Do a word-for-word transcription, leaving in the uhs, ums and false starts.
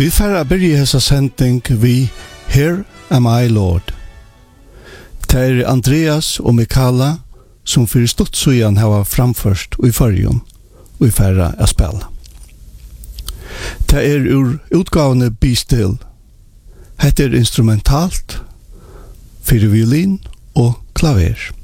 Vi færre byrje hessa sending vi Here am I Lord. Det er Andreas og Mikaela som fyrir stuttsøyan hava framførst og i fyrjon og i færre a spela. Det er ur utgavene Be Still. Hette er instrumentalt, fyrir violin og klaver.